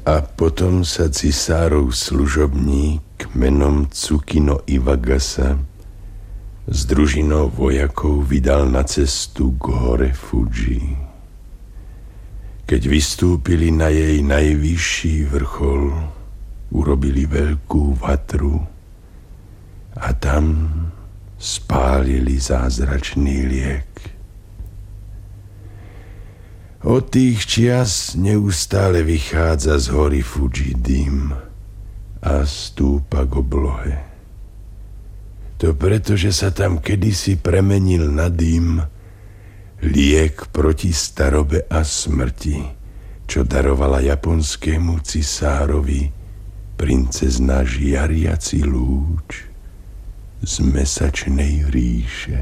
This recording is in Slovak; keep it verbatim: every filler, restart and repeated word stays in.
A potom sa cisárov služobník menom Tsukino Iwagasa s družinou vojakov vydal na cestu k hore Fuji. Keď vystúpili na jej najvyšší vrchol, urobili veľkú vatru a tam spálili zázračný liek. Od tých čias neustále vychádza z hory Fuji dym a stúpa k oblohe. To preto, že sa tam kedysi premenil na dym liek proti starobe a smrti, čo darovala japonskému cisárovi princezna Žiariaci lúč z mesačnej ríše.